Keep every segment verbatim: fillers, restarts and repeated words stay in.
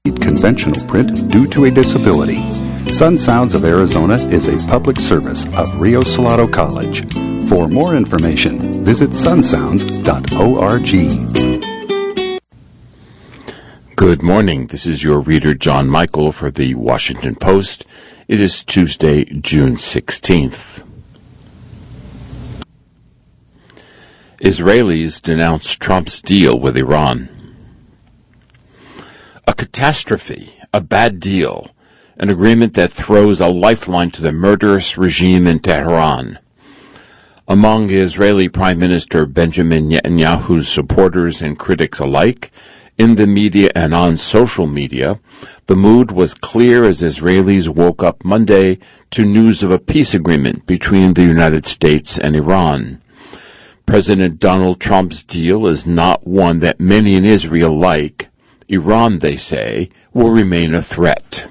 conventional print due to a disability. Sun Sounds of Arizona is a public service of Rio Salado College. For more information, visit sun sounds dot org. Good morning. This is your reader, John Michael, for the Washington Post. It is Tuesday, June sixteenth. Israelis denounce Trump's deal with Iran. A catastrophe, a bad deal, an agreement that throws a lifeline to the murderous regime in Tehran. Among Israeli Prime Minister Benjamin Netanyahu's supporters and critics alike, in the media and on social media, the mood was clear as Israelis woke up Monday to news of a peace agreement between the United States and Iran. President Donald Trump's deal is not one that many in Israel like. Iran, they say, will remain a threat.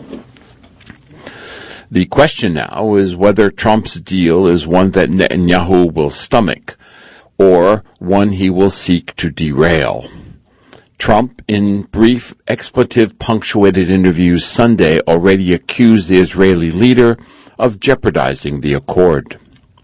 The question now is whether Trump's deal is one that Netanyahu will stomach, or one he will seek to derail. Trump, in brief, expletive-punctuated interviews Sunday, already accused the Israeli leader of jeopardizing the accord.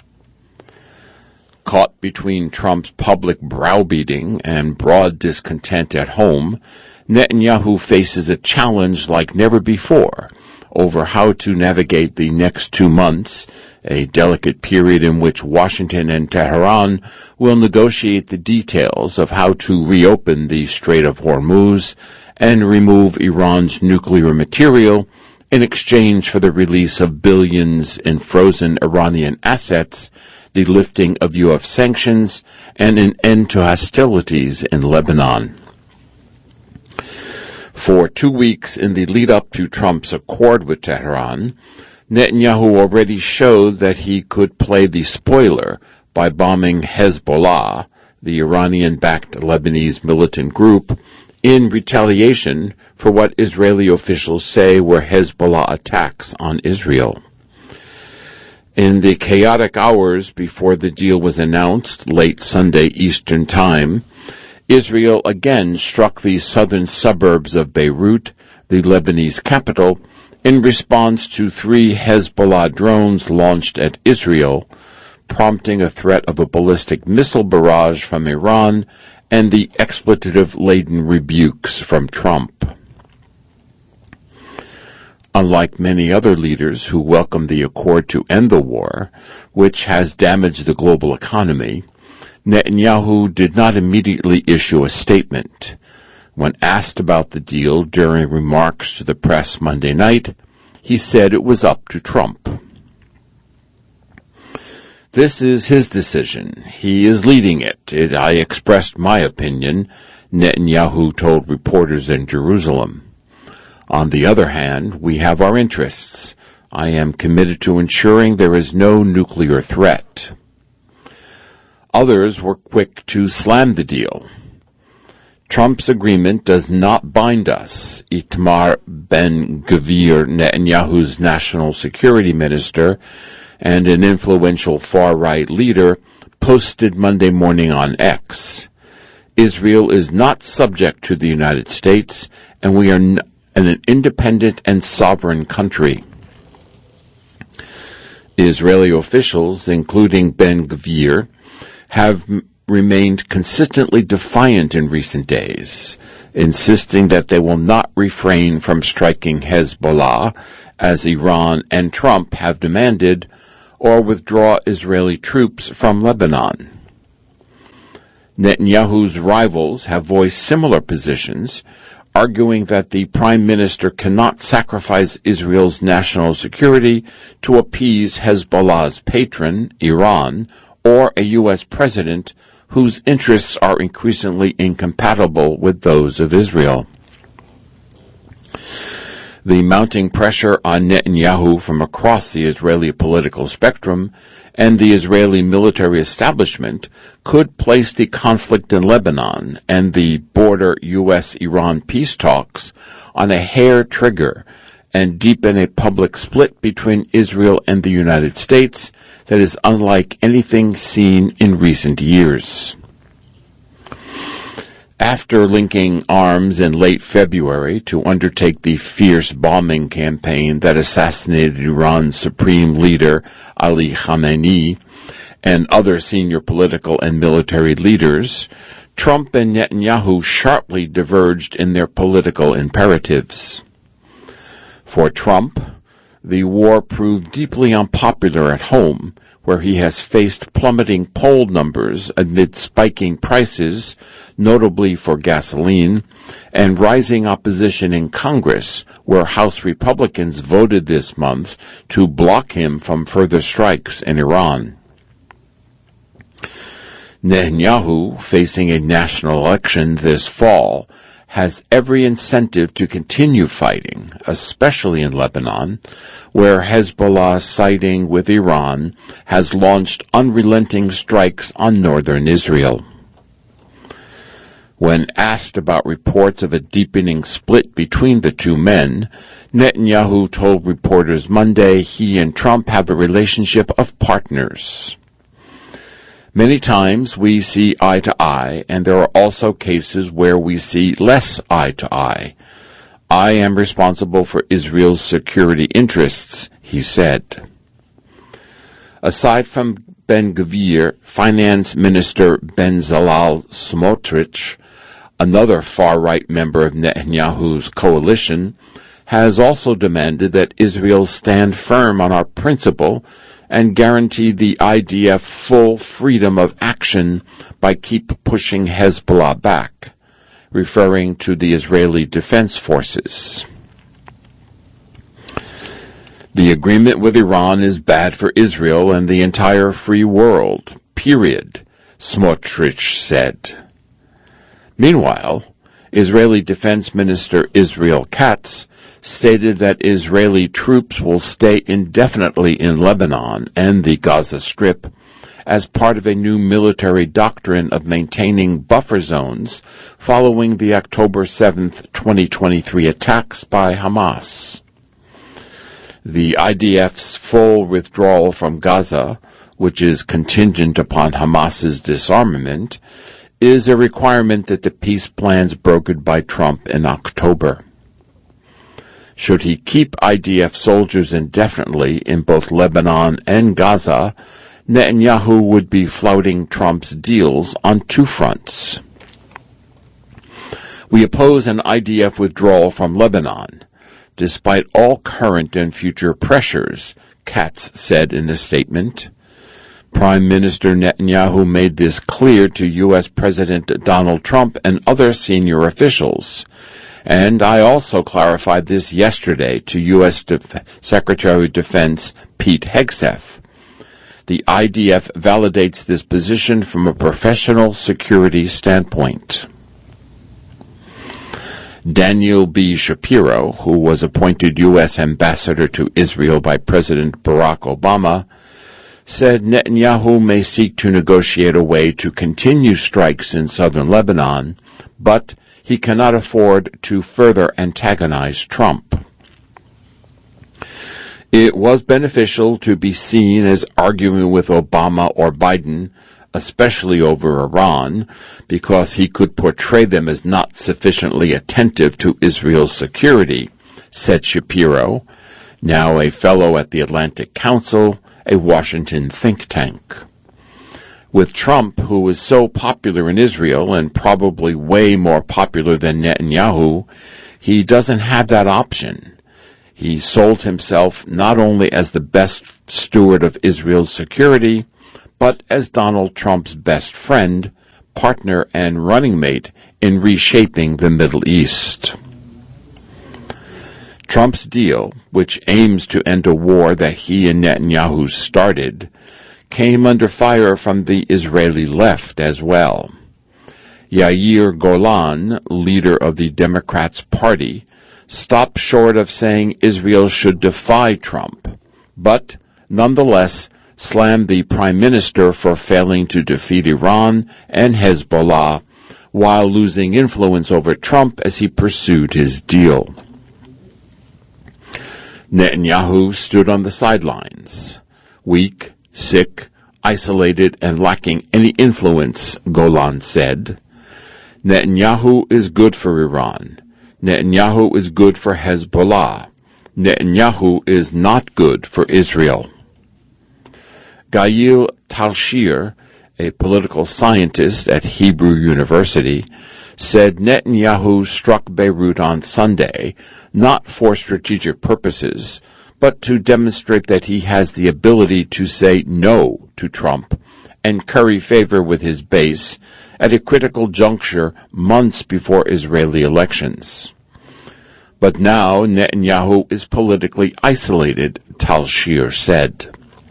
Caught between Trump's public browbeating and broad discontent at home, Netanyahu faces a challenge like never before over how to navigate the next two months, a delicate period in which Washington and Tehran will negotiate the details of how to reopen the Strait of Hormuz and remove Iran's nuclear material in exchange for the release of billions in frozen Iranian assets, the lifting of U S sanctions, and an end to hostilities in Lebanon. For two weeks in the lead-up to Trump's accord with Tehran, Netanyahu already showed that he could play the spoiler by bombing Hezbollah, the Iranian-backed Lebanese militant group, in retaliation for what Israeli officials say were Hezbollah attacks on Israel. In the chaotic hours before the deal was announced, late Sunday Eastern Time, Israel again struck the southern suburbs of Beirut, the Lebanese capital, in response to three Hezbollah drones launched at Israel, prompting a threat of a ballistic missile barrage from Iran and the expletive-laden rebukes from Trump. Unlike many other leaders who welcomed the accord to end the war, which has damaged the global economy, Netanyahu did not immediately issue a statement. When asked about the deal during remarks to the press Monday night, he said it was up to Trump. This is his decision. He is leading it. it. I expressed my opinion, Netanyahu told reporters in Jerusalem. On the other hand, we have our interests. I am committed to ensuring there is no nuclear threat. Others were quick to slam the deal. Trump's agreement does not bind us, Itamar Ben-Gvir, Netanyahu's national security minister and an influential far-right leader, posted Monday morning on X. Israel is not subject to the United States, and we are n- an independent and sovereign country. Israeli officials, including Ben-Gvir, have m- remained consistently defiant in recent days, insisting that they will not refrain from striking Hezbollah, as Iran and Trump have demanded, or withdraw Israeli troops from Lebanon. Netanyahu's rivals have voiced similar positions, arguing that the Prime Minister cannot sacrifice Israel's national security to appease Hezbollah's patron, Iran, or a U S president whose interests are increasingly incompatible with those of Israel. The mounting pressure on Netanyahu from across the Israeli political spectrum and the Israeli military establishment could place the conflict in Lebanon and the border U S Iran peace talks on a hair trigger and deepen a public split between Israel and the United States that is unlike anything seen in recent years. After linking arms in late February to undertake the fierce bombing campaign that assassinated Iran's supreme leader, Ali Khamenei, and other senior political and military leaders, Trump and Netanyahu sharply diverged in their political imperatives. For Trump, the war proved deeply unpopular at home, where he has faced plummeting poll numbers amid spiking prices, notably for gasoline, and rising opposition in Congress, where House Republicans voted this month to block him from further strikes in Iran. Netanyahu, facing a national election this fall, has every incentive to continue fighting, especially in Lebanon, where Hezbollah, siding with Iran, has launched unrelenting strikes on northern Israel. When asked about reports of a deepening split between the two men, Netanyahu told reporters Monday he and Trump have a relationship of partners. Many times we see eye to eye, and there are also cases where we see less eye to eye. I am responsible for Israel's security interests, he said. Aside from Ben-Gvir, Finance Minister Bezalel Smotrich, another far-right member of Netanyahu's coalition, has also demanded that Israel stand firm on our principle and guarantee the I D F full freedom of action by keep pushing Hezbollah back, referring to the Israeli Defense Forces. The agreement with Iran is bad for Israel and the entire free world, period, Smotrich said. Meanwhile, Israeli Defense Minister Israel Katz stated that Israeli troops will stay indefinitely in Lebanon and the Gaza Strip as part of a new military doctrine of maintaining buffer zones following the October seventh, twenty twenty-three attacks by Hamas. The I D F's full withdrawal from Gaza, which is contingent upon Hamas's disarmament, is a requirement that the peace plans brokered by Trump in October. Should he keep I D F soldiers indefinitely in both Lebanon and Gaza, Netanyahu would be flouting Trump's deals on two fronts. We oppose an I D F withdrawal from Lebanon, despite all current and future pressures, Katz said in a statement. Prime Minister Netanyahu made this clear to U S President Donald Trump and other senior officials. And I also clarified this yesterday to U S Def- Secretary of Defense Pete Hegseth. The I D F validates this position from a professional security standpoint. Daniel B. Shapiro, who was appointed U S ambassador to Israel by President Barack Obama, said Netanyahu may seek to negotiate a way to continue strikes in southern Lebanon, but he cannot afford to further antagonize Trump. It was beneficial to be seen as arguing with Obama or Biden, especially over Iran, because he could portray them as not sufficiently attentive to Israel's security, said Shapiro, now a fellow at the Atlantic Council, a Washington think tank. With Trump, who is so popular in Israel and probably way more popular than Netanyahu, he doesn't have that option. He sold himself not only as the best steward of Israel's security, but as Donald Trump's best friend, partner, and running mate in reshaping the Middle East. Trump's deal, which aims to end a war that he and Netanyahu started, came under fire from the Israeli left as well. Yair Golan, leader of the Democrats' party, stopped short of saying Israel should defy Trump, but nonetheless slammed the prime minister for failing to defeat Iran and Hezbollah while losing influence over Trump as he pursued his deal. Netanyahu stood on the sidelines, weak, sick, isolated, and lacking any influence, Golan said. Netanyahu is good for Iran. Netanyahu is good for Hezbollah. Netanyahu is not good for Israel. Gail Talshir, a political scientist at Hebrew University, said Netanyahu struck Beirut on Sunday not for strategic purposes, but to demonstrate that he has the ability to say no to Trump and curry favor with his base at a critical juncture months before Israeli elections. But now Netanyahu is politically isolated, Talshir said.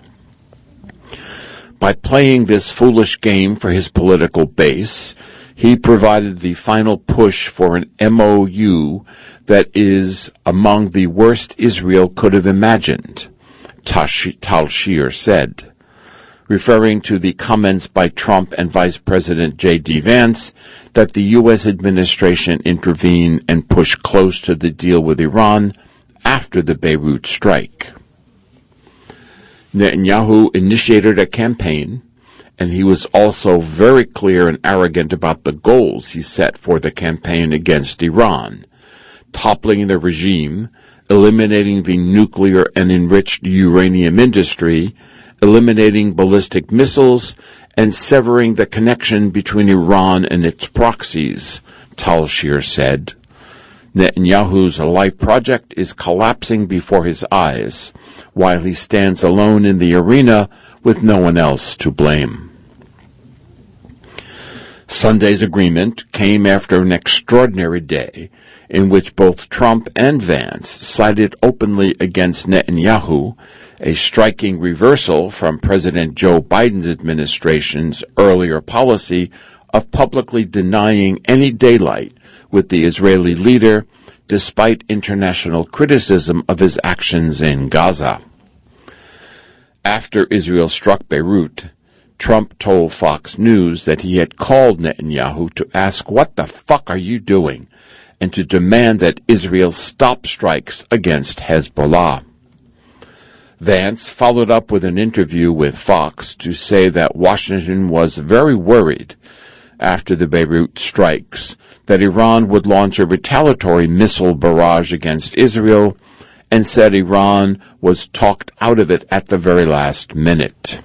By playing this foolish game for his political base, he provided the final push for an M O U that is among the worst Israel could have imagined, Talshir said, referring to the comments by Trump and Vice President J D Vance that the U S administration intervene and push close to the deal with Iran after the Beirut strike. Netanyahu initiated a campaign, and he was also very clear and arrogant about the goals he set for the campaign against Iran: toppling the regime, eliminating the nuclear and enriched uranium industry, eliminating ballistic missiles, and severing the connection between Iran and its proxies, Talshir said. Netanyahu's life project is collapsing before his eyes, while he stands alone in the arena with no one else to blame. Sunday's agreement came after an extraordinary day in which both Trump and Vance sided openly against Netanyahu, a striking reversal from President Joe Biden's administration's earlier policy of publicly denying any daylight with the Israeli leader, despite international criticism of his actions in Gaza. After Israel struck Beirut, Trump told Fox News that he had called Netanyahu to ask, "What the fuck are you doing?" and to demand that Israel stop strikes against Hezbollah. Vance followed up with an interview with Fox to say that Washington was very worried after the Beirut strikes that Iran would launch a retaliatory missile barrage against Israel, and said Iran was talked out of it at the very last minute.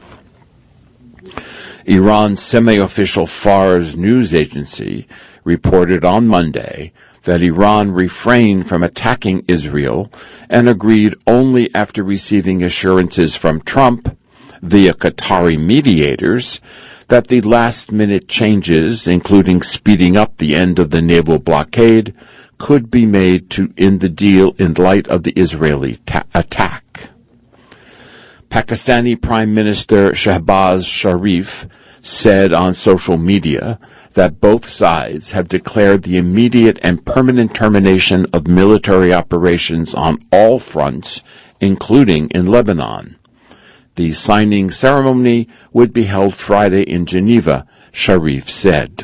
Iran's semi-official Fars news agency reported on Monday that Iran refrained from attacking Israel and agreed only after receiving assurances from Trump, via Qatari mediators, that the last-minute changes, including speeding up the end of the naval blockade, could be made to in the deal in light of the Israeli ta- attack. Pakistani Prime Minister Shehbaz Sharif said on social media that both sides have declared the immediate and permanent termination of military operations on all fronts, including in Lebanon. The signing ceremony would be held Friday in Geneva, Sharif said.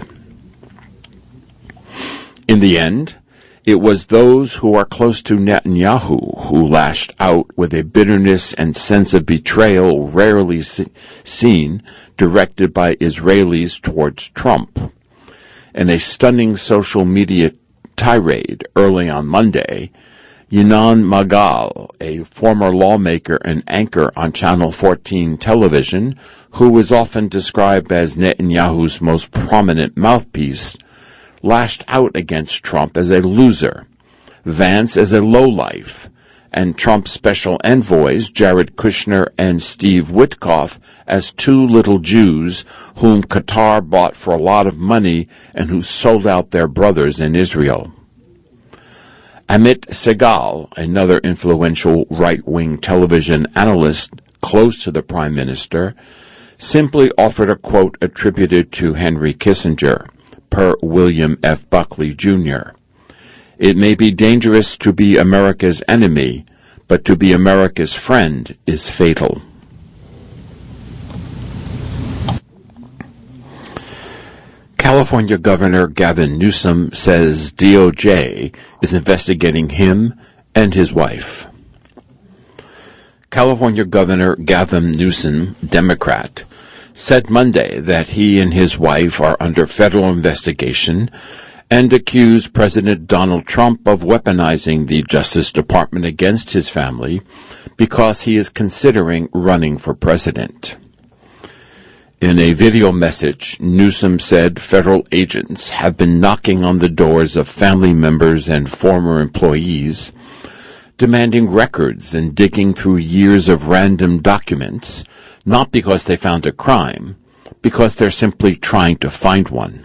In the end, it was those who are close to Netanyahu who lashed out with a bitterness and sense of betrayal rarely se- seen directed by Israelis towards Trump. In a stunning social media tirade early on Monday, Yinan Magal, a former lawmaker and anchor on Channel fourteen television, who is often described as Netanyahu's most prominent mouthpiece, lashed out against Trump as a loser, Vance as a lowlife, and Trump's special envoys, Jared Kushner and Steve Witkoff, as two little Jews whom Qatar bought for a lot of money and who sold out their brothers in Israel. Amit Segal, another influential right-wing television analyst close to the Prime Minister, simply offered a quote attributed to Henry Kissinger, per William F. Buckley, Junior "It may be dangerous to be America's enemy, but to be America's friend is fatal." California Governor Gavin Newsom says D O J is investigating him and his wife. California Governor Gavin Newsom, Democrat, said Monday that he and his wife are under federal investigation and accused President Donald Trump of weaponizing the Justice Department against his family because he is considering running for president. In a video message, Newsom said federal agents have been knocking on the doors of family members and former employees, demanding records and digging through years of random documents, not because they found a crime, because they're simply trying to find one.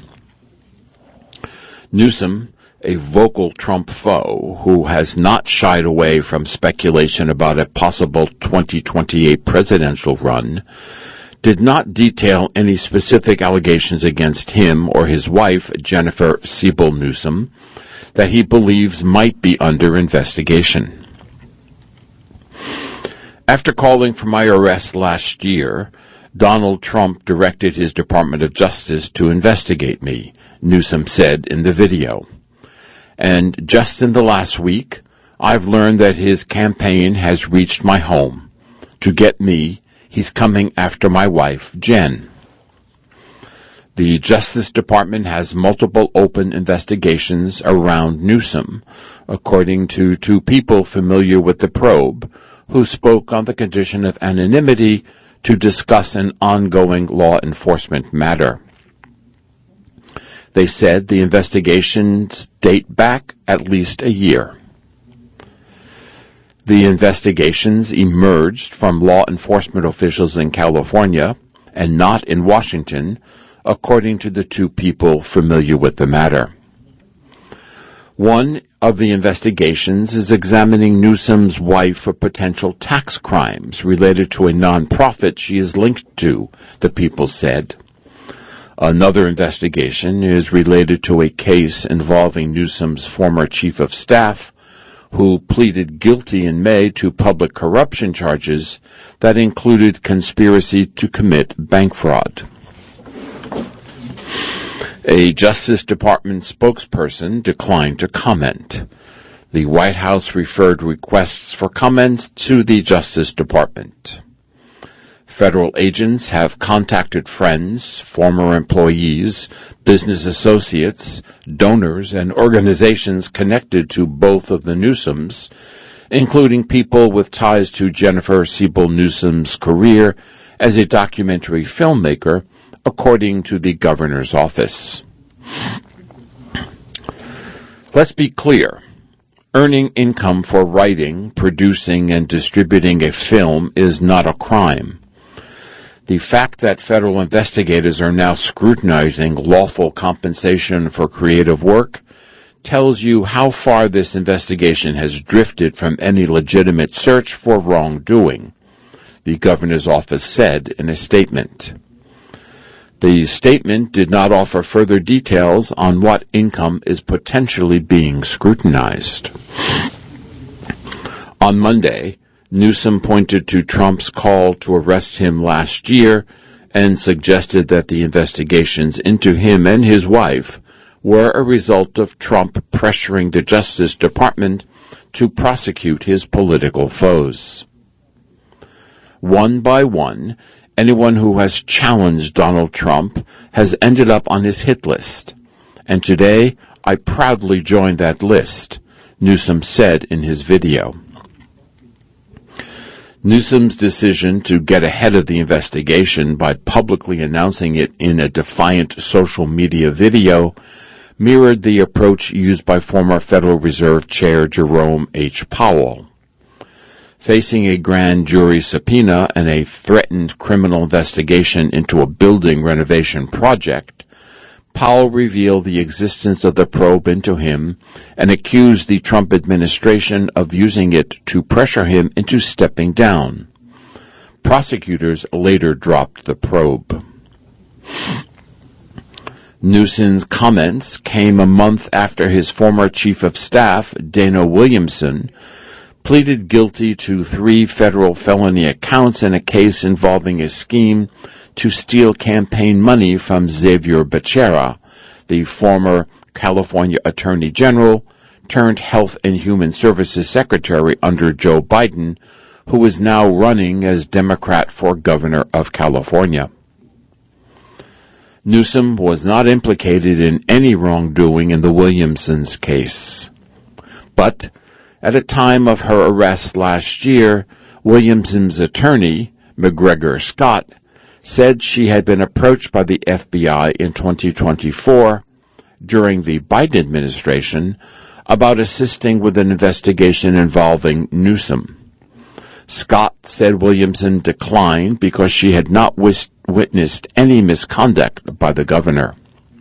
Newsom, a vocal Trump foe who has not shied away from speculation about a possible twenty twenty-eight presidential run, did not detail any specific allegations against him or his wife, Jennifer Siebel Newsom, that he believes might be under investigation. After calling for my arrest last year, Donald Trump directed his Department of Justice to investigate me, Newsom said in the video. And just in the last week, I've learned that his campaign has reached my home. To get me, he's coming after my wife, Jen. The Justice Department has multiple open investigations around Newsom, according to two people familiar with the probe, who spoke on the condition of anonymity to discuss an ongoing law enforcement matter. They said the investigations date back at least a year. The investigations emerged from law enforcement officials in California and not in Washington, according to the two people familiar with the matter. One of the investigations is examining Newsom's wife for potential tax crimes related to a nonprofit she is linked to, the people said. Another investigation is related to a case involving Newsom's former chief of staff, who pleaded guilty in May to public corruption charges that included conspiracy to commit bank fraud. A Justice Department spokesperson declined to comment. The White House referred requests for comments to the Justice Department. Federal agents have contacted friends, former employees, business associates, donors, and organizations connected to both of the Newsoms, including people with ties to Jennifer Siebel Newsom's career as a documentary filmmaker, according to the governor's office. Let's be clear. Earning income for writing, producing, and distributing a film is not a crime. The fact that federal investigators are now scrutinizing lawful compensation for creative work tells you how far this investigation has drifted from any legitimate search for wrongdoing, the governor's office said in a statement. The statement did not offer further details on what income is potentially being scrutinized. On Monday, Newsom pointed to Trump's call to arrest him last year and suggested that the investigations into him and his wife were a result of Trump pressuring the Justice Department to prosecute his political foes. One by one, anyone who has challenged Donald Trump has ended up on his hit list, and today I proudly joined that list, Newsom said in his video. Newsom's decision to get ahead of the investigation by publicly announcing it in a defiant social media video mirrored the approach used by former Federal Reserve Chair Jerome H. Powell. Facing a grand jury subpoena and a threatened criminal investigation into a building renovation project, Powell revealed the existence of the probe into him and accused the Trump administration of using it to pressure him into stepping down. Prosecutors later dropped the probe. Newsom's comments came a month after his former chief of staff, Dana Williamson, pleaded guilty to three federal felony accounts in a case involving a scheme to steal campaign money from Xavier Becerra, the former California Attorney General turned Health and Human Services Secretary under Joe Biden, who is now running as Democrat for governor of California. Newsom was not implicated in any wrongdoing in the Williamsons' case. But at a time of her arrest last year, Williamson's attorney, McGregor Scott, said she had been approached by the F B I in twenty twenty-four, during the Biden administration, about assisting with an investigation involving Newsom. Scott said Williamson declined because she had not wis- witnessed any misconduct by the governor.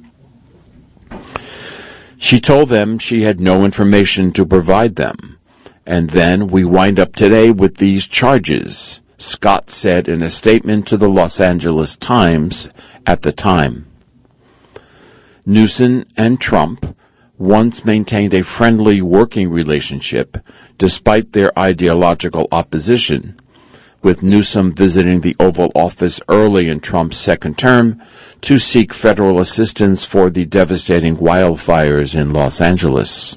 She told them she had no information to provide them. And then we wind up today with these charges, Scott said in a statement to the Los Angeles Times at the time. Newsom and Trump once maintained a friendly working relationship despite their ideological opposition, with Newsom visiting the Oval Office early in Trump's second term to seek federal assistance for the devastating wildfires in Los Angeles.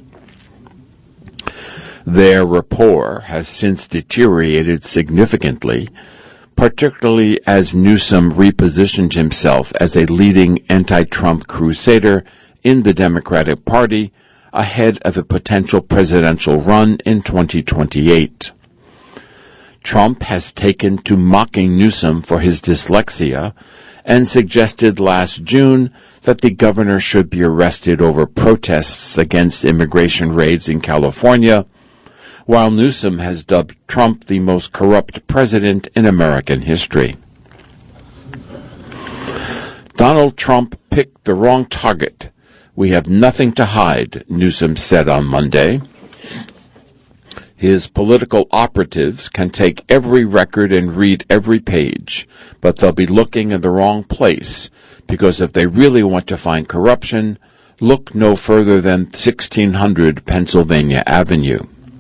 Their rapport has since deteriorated significantly, particularly as Newsom repositioned himself as a leading anti-Trump crusader in the Democratic Party ahead of a potential presidential run in twenty twenty-eight. Trump has taken to mocking Newsom for his dyslexia and suggested last June that the governor should be arrested over protests against immigration raids in California, while Newsom has dubbed Trump the most corrupt president in American history. Donald Trump picked the wrong target. We have nothing to hide, Newsom said on Monday. His political operatives can take every record and read every page, but they'll be looking in the wrong place, because if they really want to find corruption, look no further than sixteen hundred Pennsylvania Avenue.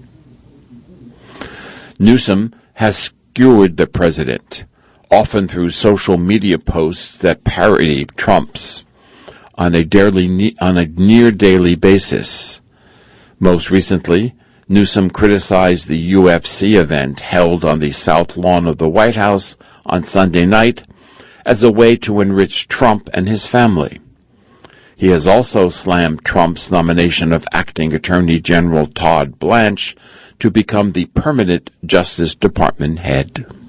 Newsom has skewered the president, often through social media posts that parody Trump's, on a, daily, on a near-daily basis. Most recently, Newsom criticized the U F C event held on the South Lawn of the White House on Sunday night as a way to enrich Trump and his family. He has also slammed Trump's nomination of acting Attorney General Todd Blanche to become the permanent Justice Department head.